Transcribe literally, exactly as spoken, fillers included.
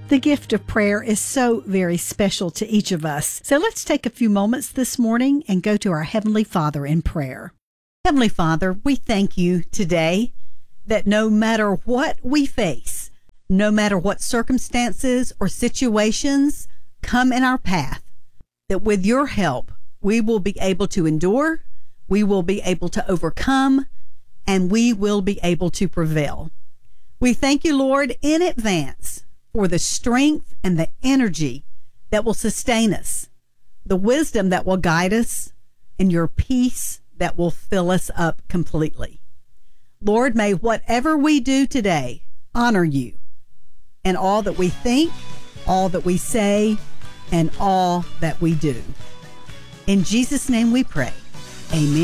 The gift of prayer is so very special to each of us. So let's take a few moments this morning and go to our Heavenly Father in prayer. Heavenly Father, we thank you today that no matter what we face, no matter what circumstances or situations come in our path, that with your help, we will be able to endure, we will be able to overcome, and we will be able to prevail. We thank you, Lord, in advance for the strength and the energy that will sustain us, the wisdom that will guide us, and your peace that will fill us up completely. Lord, may whatever we do today honor you in all that we think, all that we say, and all that we do. In Jesus' name we pray. Amen.